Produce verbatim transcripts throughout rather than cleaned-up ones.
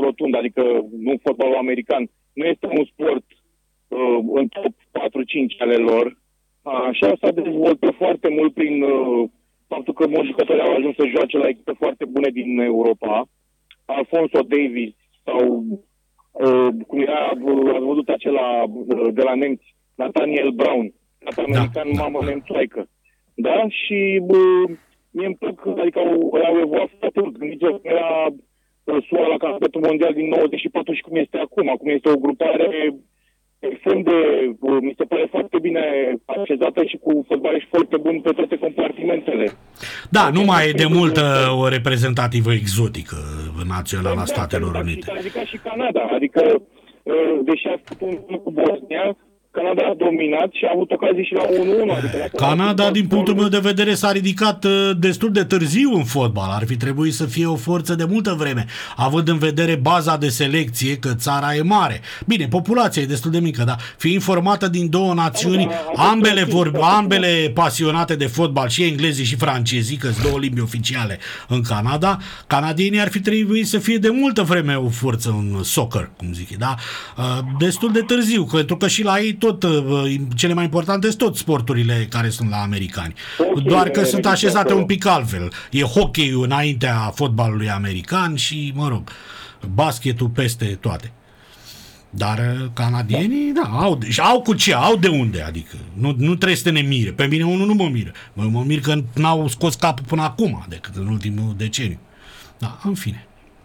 rotund, adică nu fotbalul american, nu este un sport uh, în top patru cinci ale lor. Așa s-a dezvoltat foarte mult prin uh, faptul că mulți jucători au ajuns să joace la echipe foarte bune din Europa. Alfonso Davies sau uh, cum era, uh, ați văzut acela uh, de la nemți, Nathaniel Brown, american, da, mamă, da, nemțoaică. Da? Și uh, mie îmi plac, adică au, au evoluat foarte mult. Gândiți-vă că era uh, S U A la campionatul mondial din nouăzeci și patru și cum este acum. Acum este o grupare extrem de, uh, mi se pare foarte bine așezată și cu fotbaliști foarte buni pe toate compartimentele. Da, nu mai e de multă o reprezentativă exotică națională a Statelor Unite. Adică și Canada, adică uh, deși a făcut un cu Bosnia, Canada a dominat și a avut ocazii și la unu unu. Adică Canada, din punctul meu de vedere, s-a ridicat destul de târziu în fotbal. Ar fi trebuit să fie o forță de multă vreme, având în vedere baza de selecție, că țara e mare. Bine, populația e destul de mică, dar fiind formată din două națiuni, ambele, vor, ambele pasionate de fotbal, și englezii și francezii, că sunt două limbi oficiale în Canada, canadienii ar fi trebuit să fie de multă vreme o forță în soccer, cum zic, da? Destul de târziu, pentru că și la ei tot, cele mai importante sunt tot sporturile care sunt la americani. Doar că sunt așezate un pic altfel. E hockey-ul înaintea fotbalului american și, mă rog, basketul peste toate. Dar canadienii, da, au, și au cu ce, au de unde, adică nu, nu trebuie să ne mire. Pe mine unul nu mă miră. Mă, mă mir că n-au scos capul până acum, decât în ultimul deceniu. Da, în fine.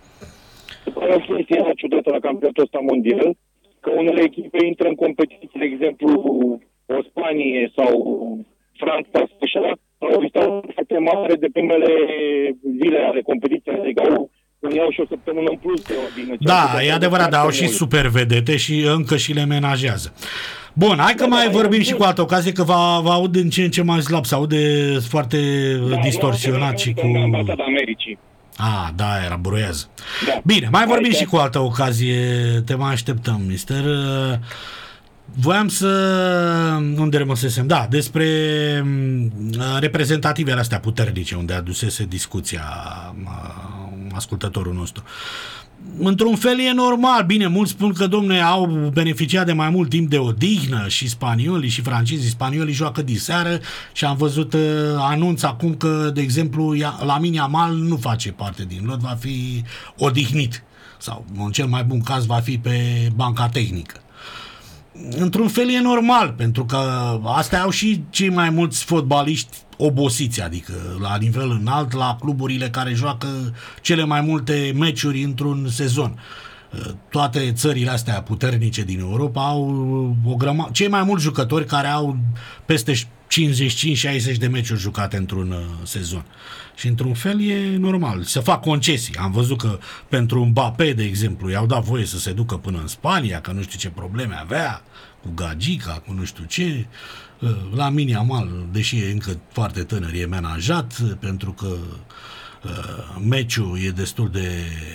O chestie ciudată la campionatul ăsta mondial, că unele echipe intră în competiție, de exemplu, o Spanie sau Franța, așa, au vizitat foarte mare de primele zile ale competiției, adică au, iau și o săptămână în plus. Din da, e adevărat, dar au și super vedete și încă și le menajează. Bun, hai că da, mai da, vorbim și cu altă ocazie, că vă, vă aud în ce în ce mai slab, se aude foarte da, distorsionat și cu... Americii. Ah, da, era buroiază. Da. Bine, mai vorbim Aici. și cu altă ocazie, te mai așteptăm, mister. Voiam să... Unde rămăsesem? Da, despre reprezentativele astea puternice, unde adusese discuția ascultătorul nostru. Într-un fel e normal, bine, mulți spun că, domne, au beneficiat de mai mult timp de odihnă și spaniolii și francezii, spaniolii joacă diseară și am văzut uh, anunț acum că, de exemplu, Lamine Yamal nu face parte din lot, va fi odihnit sau, în cel mai bun caz, va fi pe banca tehnică. Într-un fel e normal, pentru că astea au și cei mai mulți fotbaliști obosiți, adică la nivel înalt, la cluburile care joacă cele mai multe meciuri într-un sezon. Toate țările astea puternice din Europa au o grămadă, cei mai mulți jucători care au peste cincizeci și cinci șaizeci de meciuri jucate într-un sezon. Și într-un fel e normal. Se fac concesii. Am văzut că pentru Mbappé, de exemplu, i-au dat voie să se ducă până în Spania, că nu știu ce probleme avea, cu gagica, cu nu știu ce. Lamine Yamal, deși e încă foarte tânăr, e menajat, pentru că uh, meciul e destul de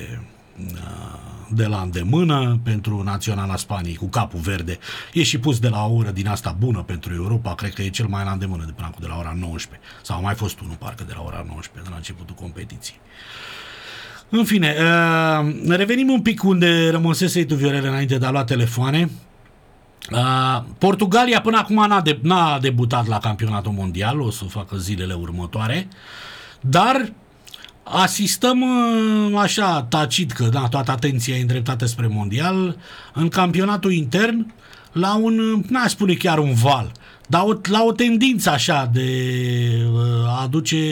uh, de la îndemână pentru Naționala Spaniei, cu capul verde. E și pus de la o oră din asta bună pentru Europa, cred că e cel mai la îndemână de până acum, de la ora nouăsprezece. Sau a mai fost unul, parcă, de la ora nouăsprezece, de la începutul competiției. În fine, uh, revenim un pic unde rămăsesei tu, Viorel, înainte de a lua telefoane. Uh, Portugalia până acum n-a, de, n-a debutat la campionatul mondial, o să o facă zilele următoare, dar asistăm așa tacit, că da, toată atenția e îndreptată spre mondial, în campionatul intern, la un, n-aș spune chiar un val, dar o, la o tendință așa de a aduce